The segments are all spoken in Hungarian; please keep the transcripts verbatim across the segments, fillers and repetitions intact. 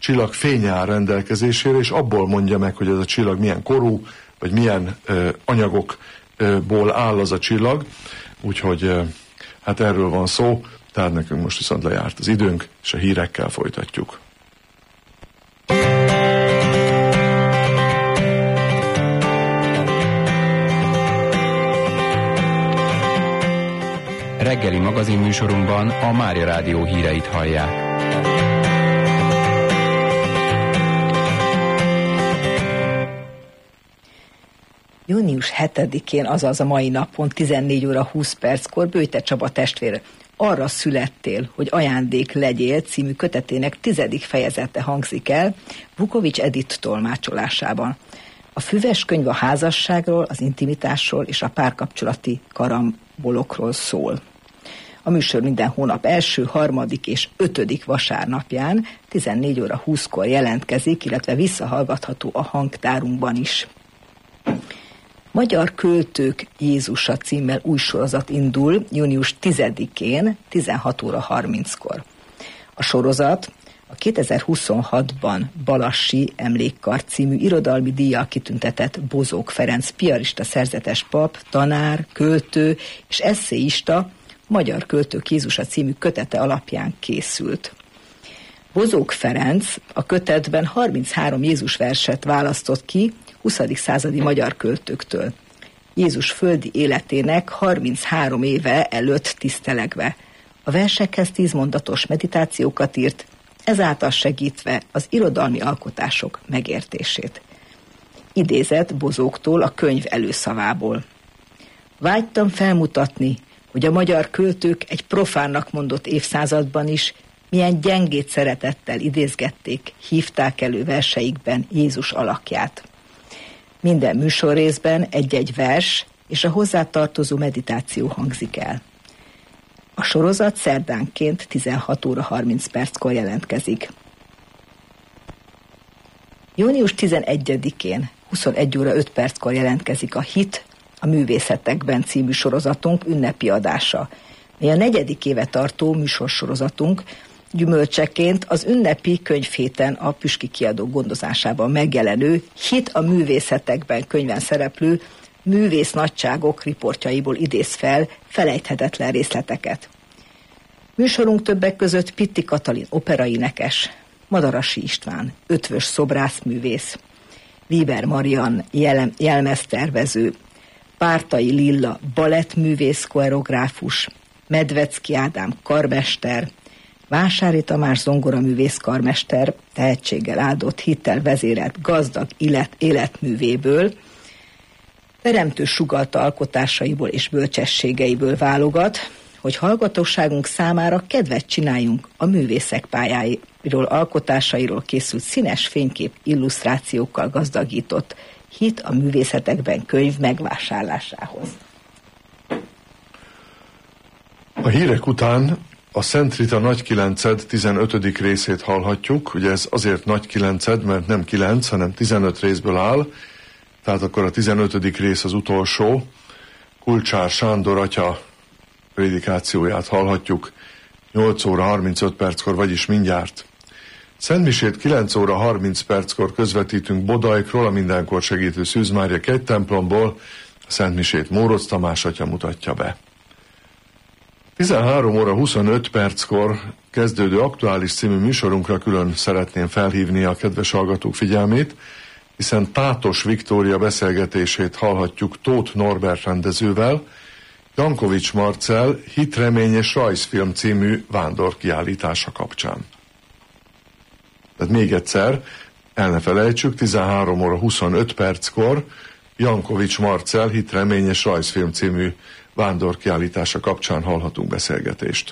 csillag fénye áll rendelkezésére, és abból mondja meg, hogy ez a csillag milyen korú, vagy milyen ö, anyagokból áll az a csillag. Úgyhogy ö, hát erről van szó, tehát nekünk most viszont lejárt az időnk, és a hírekkel folytatjuk. Reggeli magazinműsorunkban a Mária Rádió híreit hallják. június hetedikén, azaz a mai napon tizennégy óra húsz perckor Böjte Csaba testvér Arra születtél, hogy ajándék legyél című kötetének tizedik fejezete hangzik el Vukovics Edith tolmácsolásában. A füves könyv a házasságról, az intimitásról és a párkapcsolati karambolokról szól. A műsor minden hónap első, harmadik és ötödik vasárnapján tizennégy óra húszkor jelentkezik, illetve visszahallgatható a hangtárunkban is. Magyar költők Jézusa címmel új sorozat indul június tizedikén tizenhat óra harminckor. A sorozat a kétezer-huszonhatban Balassi Emlékkar című irodalmi díjjal kitüntetett Bozók Ferenc piarista szerzetes pap, tanár, költő és esszéista Magyar költők Jézusa című kötete alapján készült. Bozók Ferenc a kötetben harminchárom Jézus verset választott ki huszadik századi magyar költőktől. Jézus földi életének harminchárom éve előtt tisztelegve. A versekhez tízmondatos meditációkat írt, ezáltal segítve az irodalmi alkotások megértését. Idézett Bozóktól a könyv előszavából. Vágytam felmutatni, hogy a magyar költők egy profánnak mondott évszázadban is milyen gyengét szeretettel idézgették, hívták elő verseikben Jézus alakját. Minden műsorrészben egy-egy vers és a hozzátartozó meditáció hangzik el. A sorozat szerdánként tizenhat óra harminc perckor jelentkezik. június tizenegyedikén huszonegy óra öt perckor jelentkezik a Hit a művészetekben című sorozatunk ünnepi adása. Mi a negyedik éve tartó műsorsorozatunk gyümölcseként az ünnepi könyvhéten a Püski Kiadó gondozásában megjelenő Hit a művészetekben könyven szereplő művész nagyságok riportjaiból idéz fel felejthetetlen részleteket. Műsorunk többek között Pitti Katalin operaénekes, Madarasi István ötvös szobrászművész, Weber Marian jelem, jelmeztervező, Pártai Lilla balettművész koreográfus, Medvecki Ádám karmester, Vásári Tamás zongoraművész karmester, tehetséggel áldott, hittel vezérelt gazdag élet, életművéből, teremtő sugallta alkotásaiból és bölcsességeiből válogat, hogy hallgatóságunk számára kedvet csináljunk a művészek pályáiról, alkotásairól készült színes fénykép illusztrációkkal gazdagított Hit a művészetekben könyv megvásárlásához. A hírek után a Szent Rita Nagykilenced tizenötödik részét hallhatjuk. Ugye ez azért Nagykilenced, mert nem kilenc, hanem tizenöt részből áll, tehát akkor a tizenötödik rész az utolsó. Kulcsár Sándor atya prédikációját hallhatjuk nyolc óra harmincöt perckor, vagyis mindjárt. Szentmisét kilenc óra harminc perckor közvetítünk Bodajkról, a mindenkor segítő Szűz Mária kegytemplomból. A Szentmisét Mórocz Tamás atya mutatja be. tizenhárom óra huszonöt perckor kezdődő Aktuális című műsorunkra külön szeretném felhívni a kedves hallgatók figyelmét, hiszen Tátos Viktória beszélgetését hallhatjuk Tóth Norbert rendezővel, Jankovics Marcell Hitremény és rajzfilm című vándorkiállítása kapcsán. Tehát még egyszer, el ne felejtsük, tizenhárom óra huszonöt perckor Jankovics Marcell Hitremény és rajzfilm című vándorkiállítása kapcsán hallhatunk beszélgetést.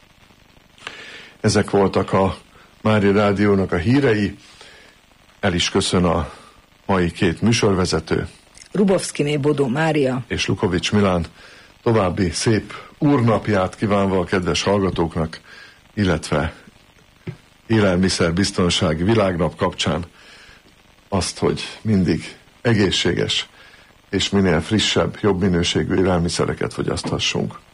Ezek voltak a Mária Rádiónak a hírei. El is köszön a mai két műsorvezető. Rubovszkiné Bodó Mária és Lukovics Milán. További szép úrnapját kívánva a kedves hallgatóknak, illetve élelmiszerbiztonsági világnap kapcsán azt, hogy mindig egészséges és minél frissebb, jobb minőségű élelmiszereket fogyaszthassunk.